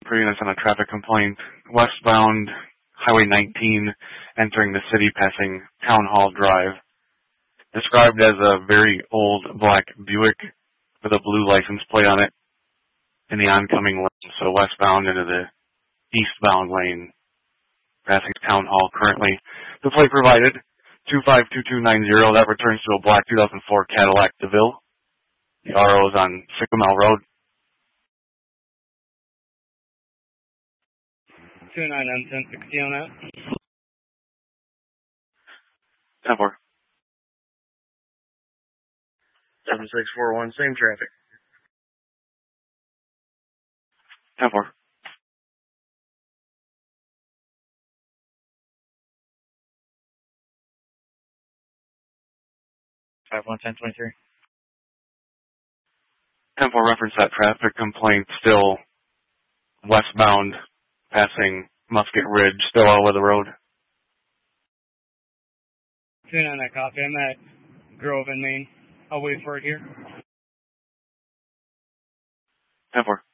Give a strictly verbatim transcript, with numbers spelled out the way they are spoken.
for units on a traffic complaint. Westbound Highway nineteen, entering the city, passing Town Hall Drive. Described as a very old black Buick with a blue license plate on it in the oncoming lane, so westbound into the eastbound lane, passing Town Hall currently. The plate provided, two five two two nine zero, that returns to a black two thousand four Cadillac DeVille. The R O is on Sycamore Road. two nine nine ten sixty on that. ten four. seven six four one, same traffic. ten four. five one ten twenty-three. ten four, reference that traffic complaint, still westbound, passing Musket Ridge, still all over the road. two nine, that copy. I'm at Grove in Maine. I'll wait for it here. ten four.